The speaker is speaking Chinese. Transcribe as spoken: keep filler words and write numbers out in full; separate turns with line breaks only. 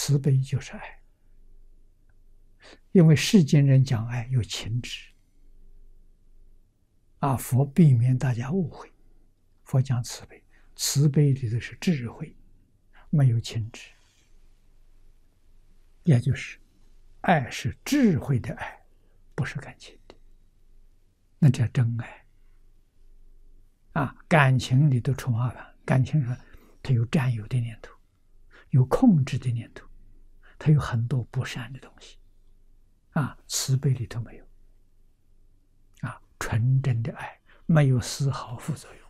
慈悲就是爱。因为世间人讲爱有情执啊，佛避免大家误会，佛讲慈悲，慈悲里头是智慧，没有情执，也就是爱是智慧的爱，不是感情的，那叫真爱啊。感情里头出麻烦，感情上它有占有的念头，有控制的念头，它有很多不善的东西啊。慈悲里头没有啊，纯真的爱没有丝毫副作用。